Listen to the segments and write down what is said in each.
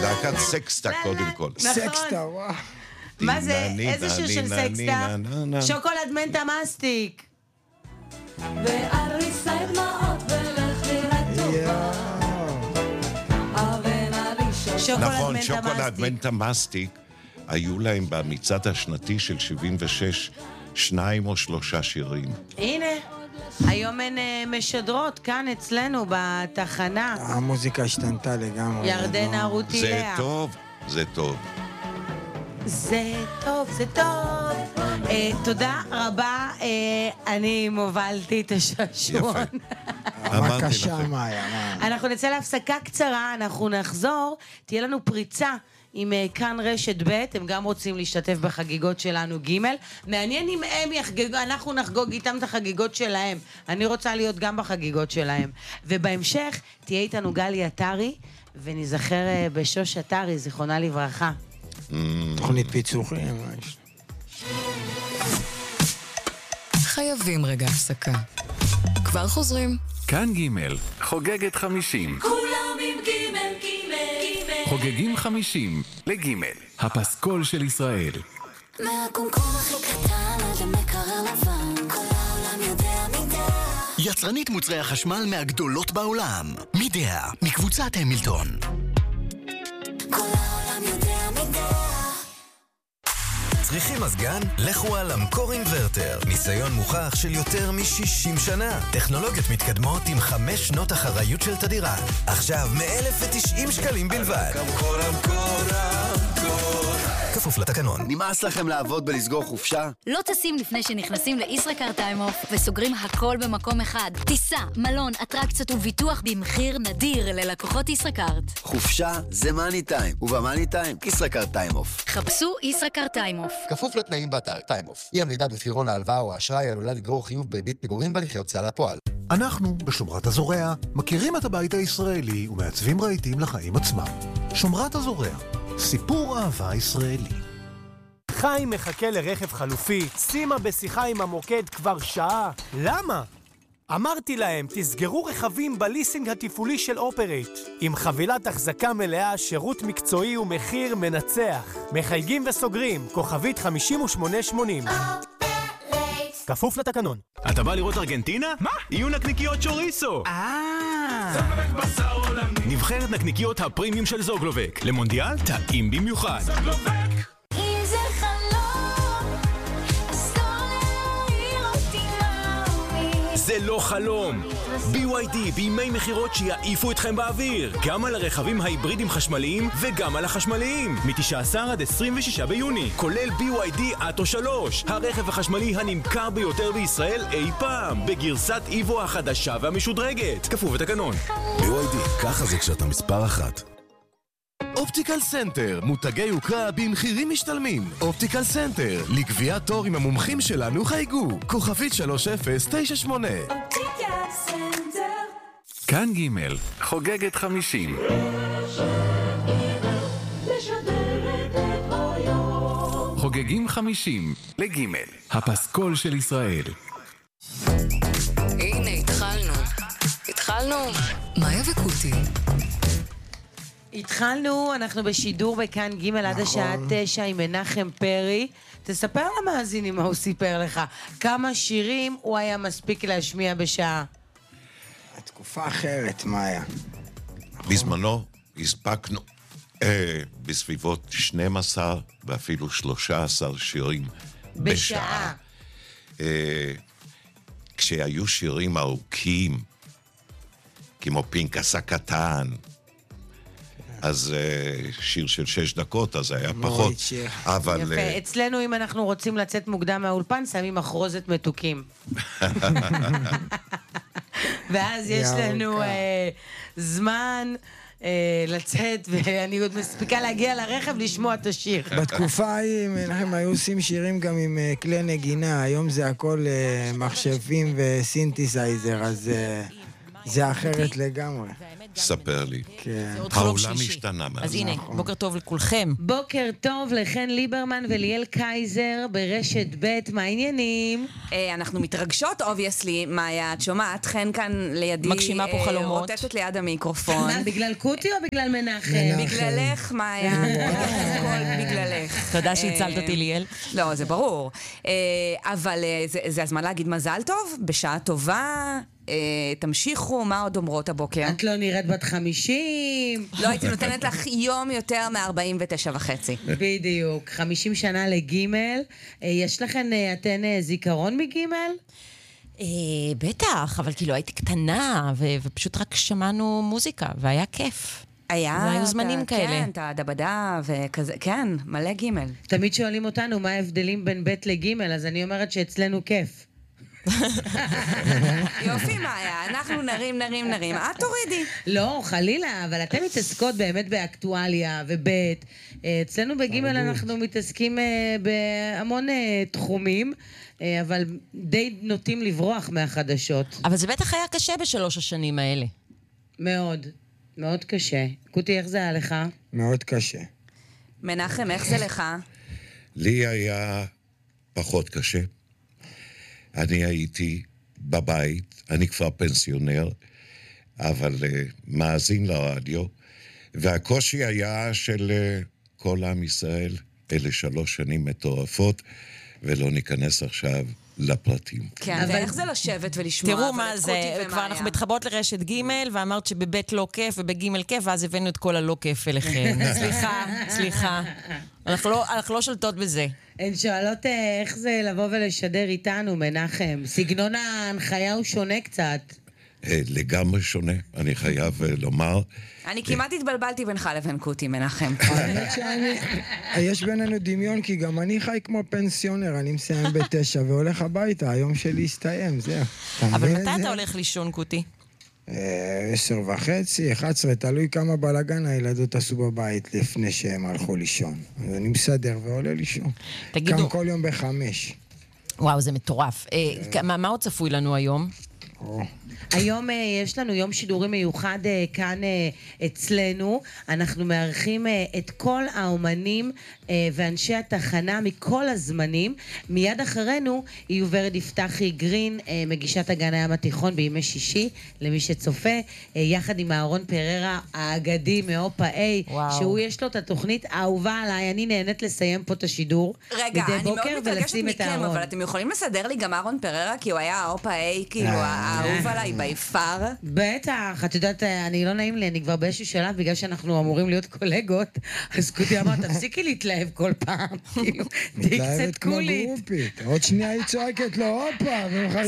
להקת סקסטה קודם כל. סקסטה, וואו. מה זה? איזה שיר של סקסטה? שוקולד מנטה מסטיק. ועריסה דמעות ולך לילה טובה. נכון, שוקולד מנטה מסטיק, היו להם במצעד השנתי של 76 2 או 3 שירים. הנה, היום הן משדרות כאן אצלנו בתחנה. המוזיקה השתנתה לגמרי. ירדנה רותי זה לאה. טוב, זה טוב. זה טוב, זה טוב. תודה רבה, אני מובלתי את השעשועון. בבקשה, מאיה. אנחנו נצא להפסקה קצרה, אנחנו נחזור, תהיה לנו פריצה עם כאן רשת ב', הם גם רוצים להשתתף בחגיגות שלנו ג'. מעניין אם הם יחגגו, אנחנו נחגוג איתם את החגיגות שלהם. אני רוצה להיות גם בחגיגות שלהם. ובהמשך תהיה איתנו גלי עטרי, ונזכר בשוש עטרי, זיכרונה לברכה. תוכנית פיצוחים. חייבים רגע הפסקה. כבר חוזרים. כאן ג' חוגגת 50. כולם עם גימל, גימל, גימל. חוגגים 50 לג' הפסקול של ישראל. מהקומקום הכי קטן עד למקרר לבן, כל העולם יודע מידע. יצרנית מוצרי החשמל מהגדולות בעולם. מידע, מקבוצת המילטון. כל העולם יודע מידע. צריכים מזגן? לכו על אמקור אינברטר. ניסיון מוכח של יותר מ-60 שנה. טכנולוגיות מתקדמות עם 5 שנות אחריות של תדירה. עכשיו מ-1,090 שקלים בלבד. אמקור, אמקור, אמקור. כפוף לתקנון. נמאס לכם לעבוד בלסגור חופשה? לא טסים לפני שנכנסים לישראכרט טיים-אוף וסוגרים הכל במקום אחד. טיסה, מלון, אטרקציות וביטוח במחיר נדיר ללקוחות ישראכרט. חופשה זה מאני טיים, ובמאני טיים ישראכרט טיים-אוף. חפשו ישראכרט טיים-אוף. כפוף לתנאים באתר טיים-אוף. אי עמידה בפירעון ההלוואה או האשראי עלולה לגרור חיוב בריבית פיגורים בהליכי הוצאה לפועל. אנחנו, בשומרת הזורע, מכירים את הבית הישראלי ומעצבים רהיטים לחיים עצמם. שומרת הזורע, סיפור אהבה ישראלי. חיים מחכה לרכב חלופי, שימה בשיחה עם המוקד כבר שעה. למה? אמרתי להם, תסגרו רכבים בליסינג התפעולי של אופרייט. עם חבילת החזקה מלאה, שירות מקצועי ומחיר מנצח. מחייגים וסוגרים, כוכבית 5880. כפוף לתקנון. אתה בא לראות ארגנטינה? מה? יהיו נקניקיות צ'וריסו. זוגלובק בשר עולמי. נבחרת נקניקיות הפרימיום של זוגלובק. למונדיאל טעים במיוחד. זוגלובק. אם זה חלום, אז לא להעיר אותי מאומי. זה לא חלום. BYD בימי מחירות שיעיפו אתכם באוויר. גם על הרכבים ההיברידים חשמליים וגם על החשמליים. מ-19 עד 26 ביוני. כולל BYD אטו 3. הרכב החשמלי הנמכר ביותר בישראל אי פעם. בגרסת איבו החדשה והמשודרגת. כפוף לתקנון. BYD, ככה זה כשאתה מספר 1. אופטיקל סנטר, מותגי יוקרה במחירים משתלמים. אופטיקל סנטר, לקביעת תור עם המומחים שלנו חייגו. כוכבית 3098. אופטיקל סנטר. כאן ג' חוגגת 50. חוגגים 50 לג' הפסקול של ישראל. הנה, התחלנו. מאיה וקוטי. התחלנו, אנחנו בשידור בכאן ג' עד השעה 9 עם מנחם פרי. תספר למאזינים מה הוא סיפר לך. כמה שירים הוא היה מספיק להשמיע בשעה? תקופה אחרת, מאיה. בזמנו הספקנו בסביבות 12 ואפילו 13 שירים בשעה. כשהיו שירים ארוכים, כמו פנקס הקטן, אז שיר של 6 דקות, אז היה פחות. אבל... יפה, אצלנו אם אנחנו רוצים לצאת מוקדם מהאולפן, שמים מחרוזת מתוקים. ואז יש לנו זמן לצאת, ואני עוד מספיקה להגיע לרכב לשמוע את השיר. בתקופה ההיא הם היו עושים שירים גם עם כלי נגינה, היום זה הכל מחשבים וסינתסייזר, אז זה אחרת לגמרי. ספר לי. כן. העולם השתנה. אז הנה, בוקר טוב לכולכם. בוקר טוב לחן ליברמן וליאל קייזר ברשת ב', מה העניינים? אנחנו מתרגשות, אובייסלי, מאיה, את שומעת? חן כאן לידי, מגשימה פה חלומות. רוטטת ליד המיקרופון. בגלל קוטי או בגלל מנחם? בגללך, מאיה. בגללך. תודה שהצלת אותי, ליאל. לא, זה ברור. אבל זה הזמן להגיד מזל טוב, בשעה טובה. תמשיכו, מה עוד אומרות הבוקר? את לא נראית בת 50. לא הייתי נותנת לך יום יותר מ-49.5. בדיוק, 50 שנה לגימל. יש לכן, אתן זיכרון מגימל? בטח, אבל כאילו הייתי קטנה, ופשוט רק שמענו מוזיקה, והיה כיף. היו זמנים כאלה. כן, את הדבדה וכזה, כן, מלא גימל. תמיד שואלים אותנו מה ההבדלים בין בית לגימל, אז אני אומרת שאצלנו כיף. יופי, מאיה, אנחנו נרים, את תורידי. לא, חלילה, אבל אתם מתעסקות באמת באקטואליה ובית. אצלנו בגימל אנחנו מתעסקים בהמון תחומים, אבל די נוטים לברוח מהחדשות. אבל זה בטח היה קשה ב3 השנים האלה. מאוד, מאוד קשה. קוטי, איך זה היה לך? מאוד קשה. מנחם, איך זה לך? לי היה פחות קשה. אני הייתי בבית, אני כבר פנסיונר, אבל מאזין לרדיו, והקושי היה של כל עם ישראל, אלה 3 שנים מטורפות, ולא ניכנס עכשיו לפרטים. כן, ואיך זה לשבת ולשמוע? תראו מה זה, כבר אנחנו מתחברות לרשת ג' ואמרת שבבית לא כיף ובג' כיף, ואז הבאנו את כל הלא כיף אליכם. סליחה. אנחנו לא שולטות בזה. הן שואלות איך זה לבוא ולשדר איתנו, מנחם. סגנון ההנחיה הוא שונה קצת. לגמרי שונה, אני חייב לומר. אני כמעט התבלבלתי בינך לבין קוטי, מנחם. יש בינינו דמיון, כי גם אני חי כמו פנסיונר, אני מסיים ב9 והולך הביתה, היום שלי הסתיים, זהו. אבל מתי אתה הולך לישון, קוטי? 10:30, 11, תלוי כמה בלגן הילדות עשו בבית לפני שהם הלכו לישון. אז אני מסדר ועולה לישון. קם כל יום ב5. וואו, זה מטורף. מה עוד צפוי לנו היום? היום יש לנו יום שידורי מיוחד כאן אצלנו. אנחנו מארחים את כל האומנים ואנשי התחנה מכל הזמנים. מיד אחרינו היא ורד יפתחי גרין, מגישת הגן הים התיכון בימי שישי, למי שצופה, יחד עם אהרון פררה האגדי מאופה A, שהוא יש לו את התוכנית האהובה עליי. אני נהנית לסיים פה את השידור. רגע, אני מאוד מתרגשת מכם, אבל אתם יכולים לסדר לי גם אהרון פררה, כי הוא היה האופה A, כאילו האהוב עליי ביפר. בטח, את יודעת, אני לא נעים לי, אני כבר באיזשהו שלב, בגלל שאנחנו אמורים להיות קולגות, אז קוטי אמרת, תפסיקי להתלהב כל פעם, כאילו, די קצת קולית. עוד שנייה היא צועקת לו, הופה,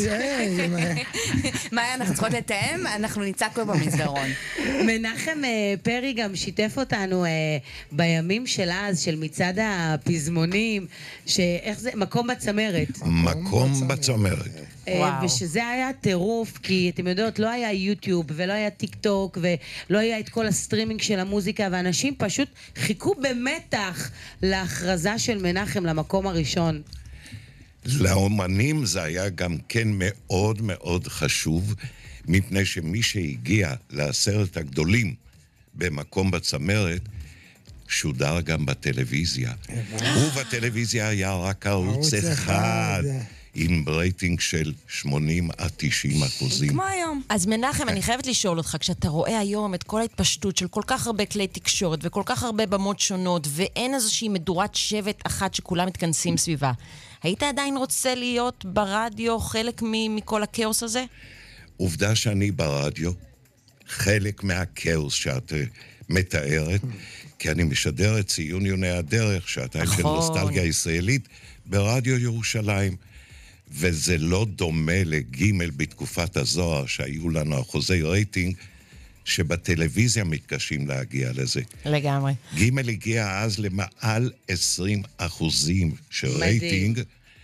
מאיה, אנחנו צריכות לתאם, אנחנו נצעק פה במסדרון. מנחם פרי גם שיתף אותנו בימים של אז, של מצד הפזמונים, שאיך זה, מקום בצמרת. מקום בצמרת. ושזה היה טירוף, כי אתם יודעות, לא היה יוטיוב ולא היה טיק טוק ולא היה את כל הסטרימינג של המוזיקה, ואנשים פשוט חיכו במתח להכרזה של מנחם למקום הראשון. לאומנים זה היה גם כן מאוד מאוד חשוב, מפני שמי שהגיע ל10 הגדולים במקום בצמרת, שודר גם בטלוויזיה. ובטלוויזיה היה רק ערוץ אחד. עם רייטינג של 80-90%. כמו היום. אז מנחם, אני חייבת לשאול אותך, כשאתה רואה היום את כל ההתפשטות של כל כך הרבה כלי תקשורת וכל כך הרבה במות שונות, ואין איזושהי מדורת שבט אחת שכולם מתכנסים סביבה, היית עדיין רוצה להיות ברדיו חלק מכל הכאוס הזה? עובדה שאני ברדיו, חלק מהכאוס שאת מתארת, כי אני משדר את ציון יוני הדרך, שעתיים של נוסטלגיה ישראלית, ברדיו ירושלים. וזה לא דומה לגימל בתקופת הזוהר, שהיו לנו אחוזי רייטינג, שבטלוויזיה מתקשים להגיע לזה. לגמרי. גימל הגיע אז למעל 20% של רייטינג,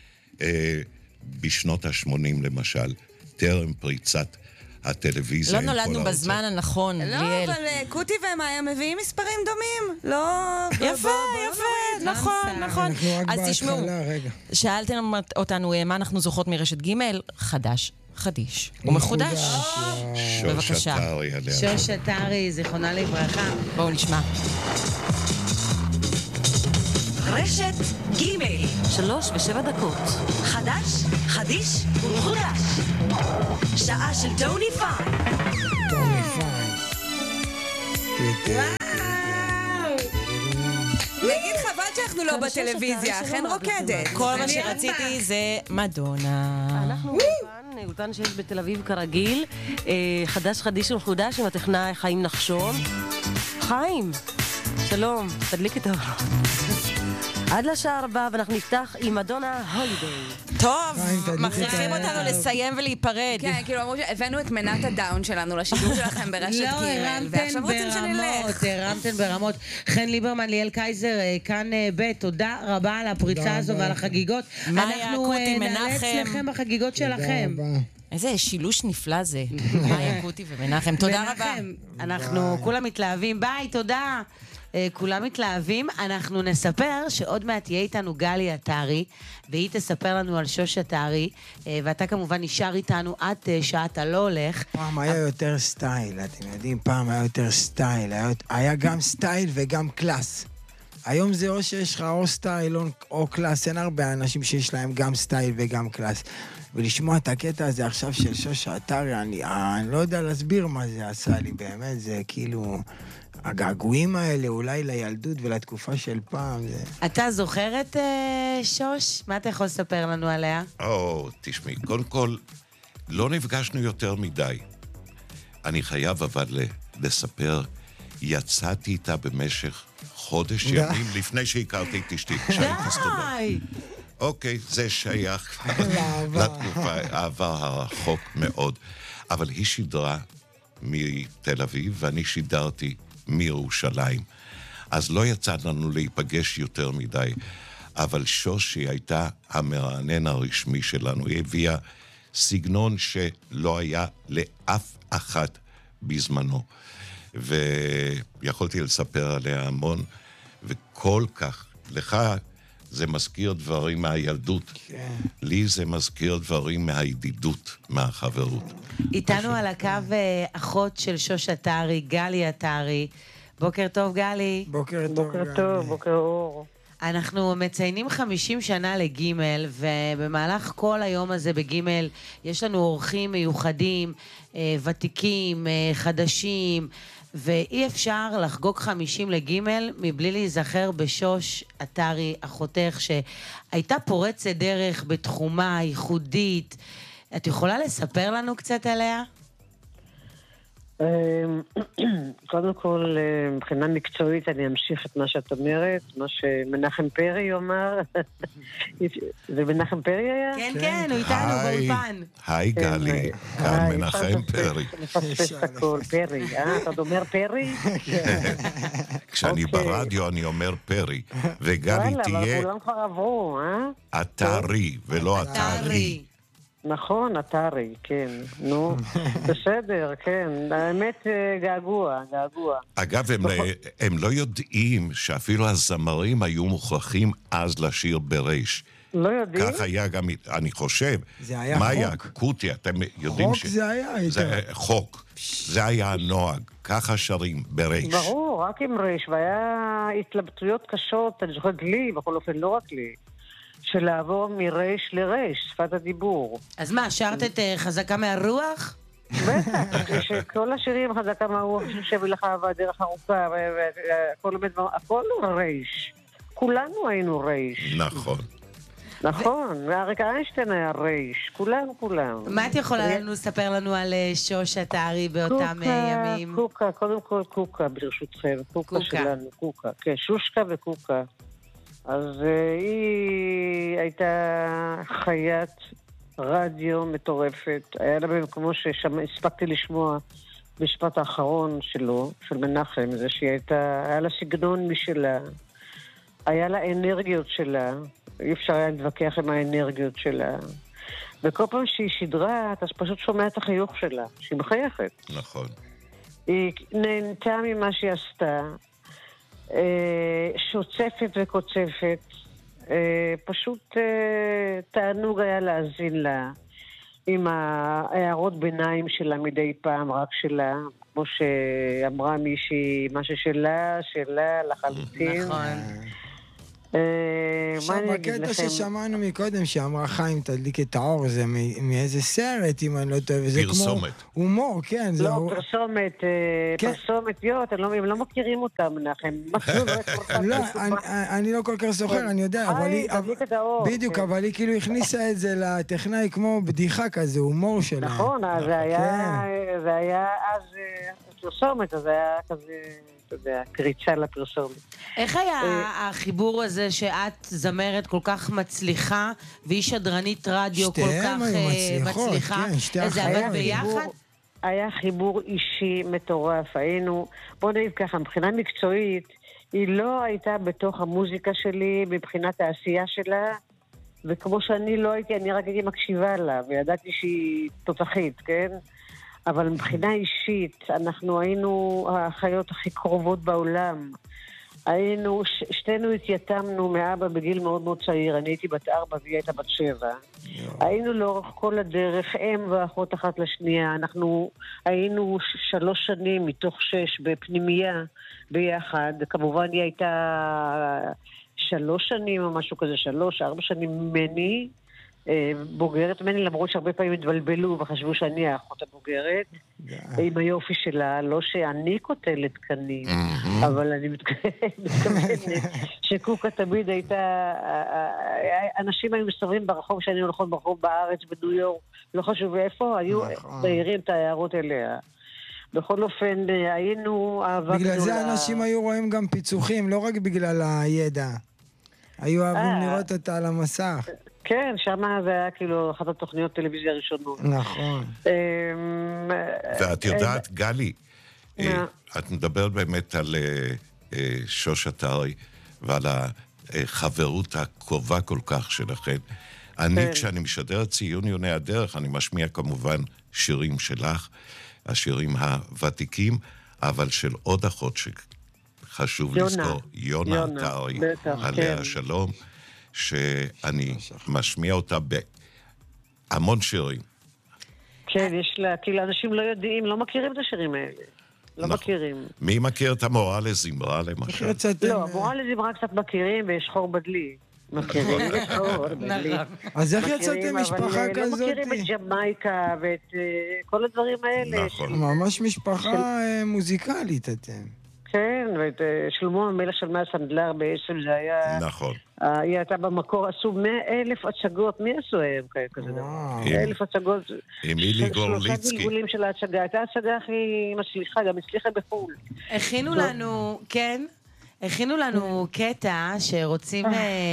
בשנות ה-80 למשל, טרם פריצת הטלוויזיה. לא נולדנו בזמן הנכון, ליאל. לא, אבל קוטי ומאיה מביאים מספרים דומים. לא... יפה, נכון. אז תשמעו, שאלתם אותנו מה אנחנו זוכות מרשת ג' חדש חדיש ומחודש. שוש עטרי. שוש עטרי, זיכרונה לברכה. בואו נשמע. רשת ג' 3:07. חדש, חדיש ומחודש. שעה של טוני פיין. נגיד חבל שאנחנו לא בטלוויזיה, אכן רוקדת. כל מה שרציתי זה מדונה. אנחנו אולפן שיש בתל אביב כרגיל, חדש חדיש ומחודש עם הטכנאי חיים נחשון. חיים, שלום, תדליק את האור. עד לשעה 4 ואנחנו נפתח עם מדונה הולידיי. טוב, מכריחים אותנו לסיים ולהיפרד. כן, כאילו אמרו שהבאנו את מנת הדאון שלנו לשידור שלכם ברשת ג' ועכשיו רוצים שנלך. הרמתן ברמות. חן ליברמן, ליאל קייזר, כאן ב', תודה רבה על הפריצה הזו ועל החגיגות. אנחנו נעלה אצלכם בחגיגות שלכם. איזה שילוש נפלא זה. מאיה קוטי ומנחם, תודה רבה. אנחנו כולם מתלהבים, ביי, תודה. כולם מתלהבים. אנחנו נספר שעוד מעט תהיה איתנו גלי עטרי, והיא תספר לנו על שוש עטרי, ואתה כמובן נשאר איתנו עד שעה אתה לא הולך. פעם היה יותר סטייל, אתם יודעים, פעם היה יותר סטייל, היה גם סטייל וגם קלאס. היום זה או שיש לך או סטייל או קלאס, אין הרבה אנשים שיש להם גם סטייל וגם קלאס. ולשמוע את הקטע הזה עכשיו של שוש עטרי, אני לא יודע להסביר מה זה עשה לי, באמת, זה כאילו... הגעגועים האלה, אולי לילדות ולתקופה של פעם. אתה זוכר את שוש? מה אתה יכול לספר לנו עליה? תשמעי, קודם כל, לא נפגשנו יותר מדי. אני חייב אבל לספר, יצאתי איתה במשך חודש ימים לפני שהכרתי את אשתי, כשהייתי סטודנט. אוקיי, זה שייך לתקופה, העבר הרחוק מאוד. אבל היא שידרה מתל אביב, ואני שידרתי מירושלים. אז לא יצא לנו להיפגש יותר מדי, אבל שושי הייתה המרענן הרשמי שלנו. היא הביאה סגנון שלא היה לאף אחת בזמנו. ויכולתי לספר עליה המון, וכל כך, לך זה מזכיר דברים מהילדות. כן. לי זה מזכיר דברים מהידידות, מהחברות. איתנו על הקו אחות של שוש עטרי, גלי עטרי. בוקר טוב, גלי. בוקר טוב, בוקר טוב, בוקר אור. אנחנו מציינים 50 שנה לגימל, ובמהלך כל היום הזה בגימל יש לנו אורחים מיוחדים, ותיקים, חדשים, ואי אפשר לחגוג 50 לגימל מבלי להיזכר בשוש עטרי, אחותך, שהייתה פורצת דרך בתחומה ייחודית. את יכולה לספר לנו קצת עליה? קודם כל, מבחינה מקצועית אני אמשיך את מה שאת אומרת, מה שמנחם פרי אומר. זה מנחם פרי היה? כן, כן, הוא איתנו באולפן. היי גלי, כאן מנחם פרי. לפספס הכל, פרי, אתה אומר פרי? כשאני ברדיו אני אומר פרי, וגלי תהיה... אבל כולם כבר עברו, עטרי ולא עטרי. נכון, עטרי, כן, נו, בסדר, כן, האמת געגוע. אגב, הם לא יודעים שאפילו הזמרים היו מוכרחים אז לשיר בריש. לא יודעים? כך היה גם, אני חושב, זה היה מאיה, חוק. קוטי, אתם יודעים חוק זה היה. זה חוק, זה היה הנוהג, ככה שרים בריש. ברור, רק עם ריש, והיה התלבטויות קשות, אני זוכרת לי, בכל אופן לא רק לי. של לעבור מריש לריש, שפת הדיבור. אז מה, שרת את חזקה מהרוח? בטח, שכל השירים חזקה מהרוח, ששבי לך בדרך ארוכה, הכל הוא ריש. כולנו היינו ריש. נכון. נכון, ואריק איינשטיין היה ריש. כולם. מה את יכולה לספר לנו על שוש עטרי באותם ימים? קוקה, קודם כל קוקה, ברשותכם. קוקה שלנו, קוקה. כן, שושקה וקוקה. אז היא הייתה חיית רדיו מטורפת. היה לה כמו שהספקתי לשמוע משפט האחרון שלו, של מנחם, זה שהיא הייתה, היה לה סגנון משלה, היה לה אנרגיות שלה, אי אפשר היה להתווכח עם האנרגיות שלה. וכל פעם שהיא שידרה, אתה פשוט שומע את החיוך שלה, שהיא מחייכת. נכון. היא נהנתה ממה שהיא עשתה, שוצפת וקוצפת, פשוט תענוג היה להאזין לה. עם הערות ביניים שלה מדי פעם, רק שלה, כמו שאמרה מישהי, מה ששלה, לחלוטין. נכון. מה אני אגיד לכם? הקטע ששמענו מקודם, שאמרה חיים, תדליק את האור, זה מאיזה סרט, אם אני לא טועה, וזה כמו הומור, כן. לא, פרסומת, הם לא מכירים אותם, מנחם. לא, אני לא כל כך זוכר, אני יודע, אבל היא... בדיוק, אבל היא כאילו הכניסה את זה לטכנאי כמו בדיחה כזה, הומור שלה. נכון, זה היה אז פרסומת, אז זה היה כזה... קריצה לפרסומת. איך היה החיבור הזה שאת זמרת כל כך מצליחה, והיא שדרנית רדיו כל כך מצליחה? איזה עבד ביחד? היה חיבור אישי מטורף. היינו, בוא נגיד ככה, מבחינה מקצועית, היא לא הייתה בתוך המוזיקה שלי, מבחינת העשייה שלה, וכמו שאני לא הייתי, אני רק הייתי מקשיבה לה, וידעתי שהיא תותחית, כן? אבל מבחינה אישית, אנחנו היינו האחיות הכי קרובות בעולם. שתינו התייתמנו מאבא בגיל מאוד מאוד צעיר. אני הייתי בת 4 והיא הייתה בת 7. היינו לאורך כל הדרך, אם ואחות אחת לשנייה. אנחנו היינו 3 שנים מתוך 6 בפנימייה ביחד. כמובן היא הייתה 3 שנים או משהו כזה, 3-4 שנים ממני. בוגרת ממני, למרות שהרבה פעמים התבלבלו וחשבו שאני האחות הבוגרת עם היופי שלה, לא שאני קוטלת קנים, אבל אני מתכוונת שקוקה תמיד הייתה, אנשים היו מסתובבים ברחוב שאני הולכות ברחוב בארץ, בניו יורק, לא חשוב איפה, היו מעירים את ההערות אליה. בכל אופן, היינו אהבה גדולה. בגלל זה אנשים היו רואים גם פיצוחים, לא רק בגלל הידע. היו אוהבים לראות אותה על המסך. כן, שמה זה היה כאילו אחת התוכניות טלוויזיה הראשונות. נכון. ואת יודעת, גלי, את מדברת באמת על שוש עטרי ועל החברות הקרובה כל כך שלכם. אני, כשאני משדר ציון יוני הדרך, אני משמיע כמובן שירים שלך, השירים הוותיקים, אבל של עוד אחות שחשוב לזכור, יונה עטרי, עליה השלום. שאני משמיע אותה בהמון שירים. כן, יש לה, כאילו אנשים לא יודעים, לא מכירים את השירים האלה. לא מכירים. מי מכיר את המורה לזמרה למשל? לא, המורה לזמרה קצת מכירים ויש חור בדלי. מכירים את חור בדלי. אז איך יצאתם משפחה כזאת? לא מכירים את ג'מייקה ואת כל הדברים האלה. נכון. ממש משפחה מוזיקלית אתם. כן, ואת שלמה המלך של מאה סנדלר בעצם זה היה... נכון. היא הייתה במקור, עשו 100,000 הצגות, מי עשו הם כזה דבר? 100,000 הצגות. עם אילי גורליצקי. 3 גלגולים של ההצגה, הייתה ההצגה הכי מצליחה, גם הצליחה בחו"ל. הכינו לנו, כן, הכינו לנו קטע שרוצים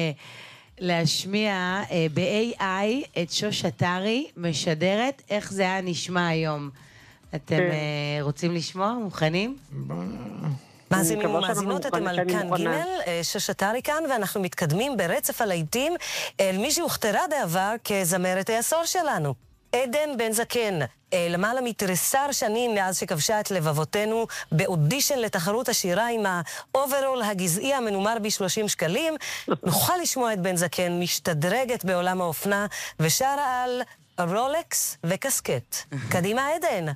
להשמיע ב-AI את שוש עטרי משדרת איך זה היה נשמע היום. אתם רוצים לשמוע? מוכנים? מאזינים ומאזינות, אתם על כאן ג' שוש עטרי כאן, ואנחנו מתקדמים ברצף הלהיטים אל מי שהוכתרה בעבר כזמרת העשור שלנו, עדן בן זקן. למעלה מתריסר שנים מאז שכבשה את לבבותינו באודישן לתחרות השירה עם האוברול הגזעי המנומר ב30 שקלים, נוכל לשמוע את בן זקן משתדרגת בעולם האופנה ושרה על רולקס וקסקט. קדימה עדן.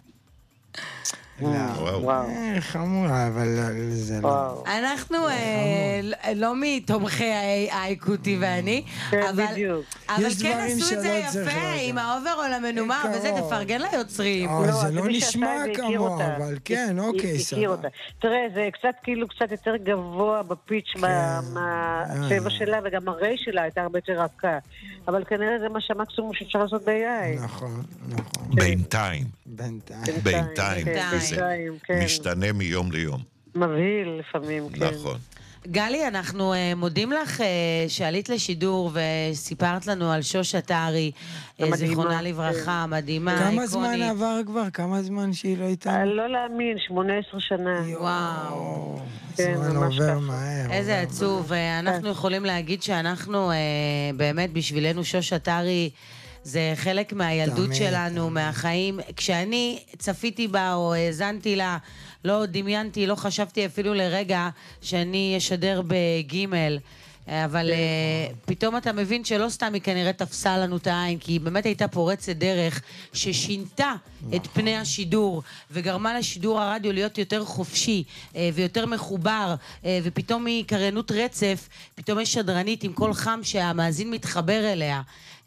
חמורה, אבל זה לא... אנחנו לא מתומכי ה-AI, קוטי ואני, אבל כן עשו את זה יפה עם האוברול המנומר, וזה תפרגן ליוצרים. זה לא נשמע כמו, אבל כן, אוקיי, סבבה. תראה, זה קצת כאילו קצת יותר גבוה בפיץ' מהצבע שלה, וגם הרי שלה הייתה הרבה יותר רכה. אבל כנראה זה מה שהמקסימום שאפשר לעשות ב-AI. נכון. בינתיים. בינתיים. משתנה מיום ליום. מבהיל לפעמים, כן. נכון. גלי, אנחנו מודים לך שעלית לשידור וסיפרת לנו על שוש עטרי, זיכרונה לברכה, מדהימה, כמה זמן עבר כבר? כמה זמן שהיא לא איתנו? לא להאמין, 18 שנה. וואו. זמן עובר מהר. איזה עצוב. אנחנו יכולים להגיד שאנחנו, באמת, בשבילנו שוש עטרי, זה חלק מהילדות שלנו, מהחיים. כשאני צפיתי בה או האזנתי לה, לא דמיינתי, לא חשבתי אפילו לרגע שאני אשדר בגימל. אבל פתאום אתה מבין שלא סתם היא כנראה תפסה לנו את העין, כי היא באמת הייתה פורצת דרך ששינתה את פני השידור, וגרמה לשידור הרדיו להיות יותר חופשי ויותר מחובר, ופתאום היא קריינות רצף, פתאום יש שדרנית עם קול חם שהמאזין מתחבר אליה.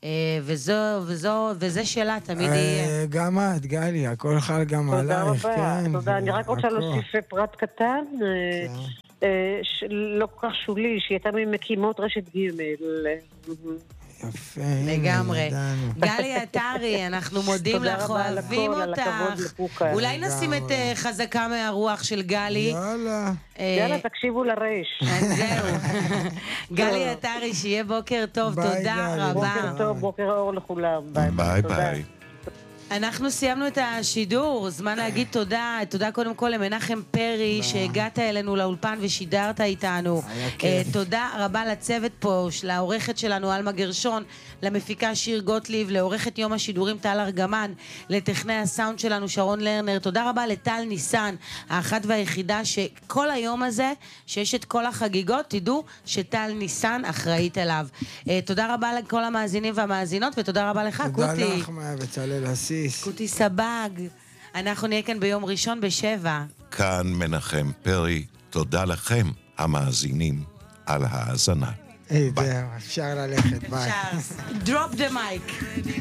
וזה שאלה, תמיד יהיה. גם את, גלי, הכל חל גם עלייך, כן. תודה, אני רק רוצה להוסיף פרט קטן, לא כל כך שולי, שהיא הייתה ממקימות רשת ג'. יפה, לגמרי. גלי עטרי, אנחנו מודים לך, אוהבים אותך. אולי נשים את חזקה מהרוח של גלי. יאללה, תקשיבו לרש. זהו. גלי עטרי, שיהיה בוקר טוב, תודה רבה. בוקר טוב, בוקר אור לכולם. ביי ביי. אנחנו סיימנו את השידור, זמן להגיד תודה. תודה קודם כל למנחם פרי שהגעת אלינו לאולפן ושידרת איתנו. תודה רבה לצוות פה, לעורכת שלנו אלמה גרשון, למפיקה שיר גוטליב, לעורכת יום השידורים טל ארגמן, לטכנאי הסאונד שלנו שרון לרנר. תודה רבה לטל ניסן, האחת והיחידה שכל היום הזה, שיש את כל החגיגות, תדעו שטל ניסן אחראית עליו. תודה רבה לכל המאזינים והמאזינות, ותודה רבה לך, קוטי. תודה לך, מאיה בצלאל אסיס. קוטי סבג. אנחנו נהיה כאן ביום ראשון ב-7. כאן מנחם פרי, תודה לכם, המאזינים, על ההאזנה. אפשר ללכת, ביי. Drop the mic.